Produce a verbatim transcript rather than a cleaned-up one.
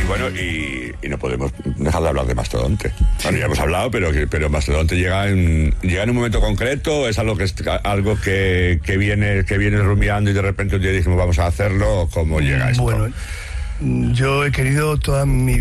Y bueno, y, y no podemos dejar de hablar de Mastodonte. Bueno, ya hemos hablado, pero, pero Mastodonte llega en, llega en un momento concreto, es algo que es algo que, que viene que viene rumiando y de repente un día dijimos vamos a hacerlo, ¿cómo llega esto? Bueno, yo he querido toda mi